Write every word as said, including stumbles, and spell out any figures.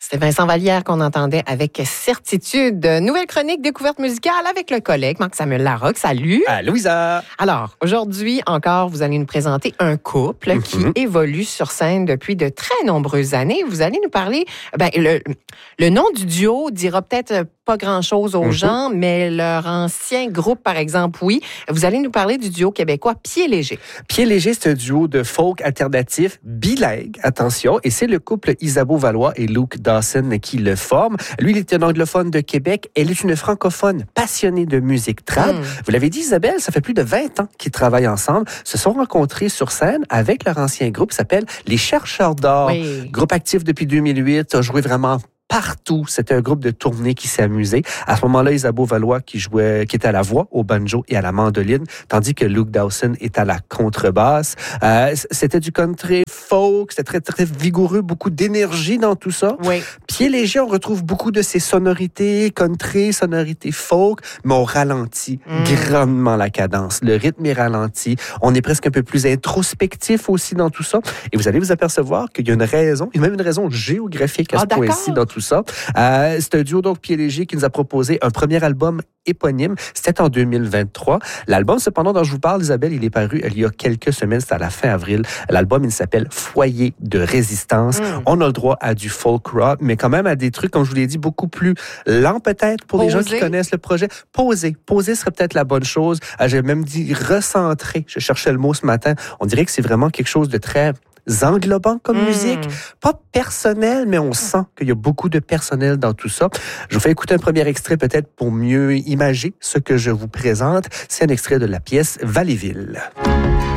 C'était Vincent Vallière qu'on entendait avec certitude. Nouvelle chronique découverte musicale avec le collègue Marc-Samuel Larocque. Salut! Ah, Louisa! Alors, aujourd'hui encore, vous allez nous présenter un couple mm-hmm. qui évolue sur scène depuis de très nombreuses années. Vous allez nous parler... Ben, le, le nom du duo dira peut-être pas grand-chose aux mm-hmm. gens, mais leur ancien groupe, par exemple, oui. Vous allez nous parler du duo québécois Pieds Légers. Pieds Légers, c'est un duo de folk alternatif bilingue, attention, et c'est le couple Isabeau Valois et Luke Dawson qui le forment. Lui, il est un anglophone de Québec. Elle est une francophone passionnée de musique trad. Mm. Vous l'avez dit, Isabelle, ça fait plus de vingt ans qu'ils travaillent ensemble. Se sont rencontrés sur scène avec leur ancien groupe qui s'appelle Les Chercheurs d'Or. Oui. Groupe actif depuis deux mille huit, a joué vraiment partout. C'était un groupe de tournée qui s'est amusé. À ce moment-là, Isabeau Valois qui jouait, qui était à la voix, au banjo et à la mandoline, tandis que Luke Dawson est à la contrebasse. Euh, c'était du country folk, c'était très, très vigoureux, beaucoup d'énergie dans tout ça. Oui. Pieds Légers, on retrouve beaucoup de ces sonorités country, sonorités folk, mais on ralentit mm. grandement la cadence. Le rythme est ralenti. On est presque un peu plus introspectif aussi dans tout ça. Et vous allez vous apercevoir qu'il y a une raison, il y a même une raison géographique à ah, ce point-ci dans tout ça. Euh, c'est un duo, donc, Pieds Légers, qui nous a proposé un premier album éponyme. C'était en deux mille vingt-trois. L'album, cependant, dont je vous parle, Isabelle, il est paru il y a quelques semaines, c'était à la fin avril. L'album, il s'appelle Foyer de résistance. Mm. On a le droit à du folk rock, mais quand même à des trucs, comme je vous l'ai dit, beaucoup plus lents peut-être pour Posé. Les gens qui connaissent le projet. Posé. Posé serait peut-être la bonne chose. Euh, j'ai même dit recentré. Je cherchais le mot ce matin. On dirait que c'est vraiment quelque chose de très englobant comme mmh. musique, pas personnel, mais on sent qu'il y a beaucoup de personnel dans tout ça. Je vous fais écouter un premier extrait peut-être pour mieux imager ce que je vous présente. C'est un extrait de la pièce Valleyville.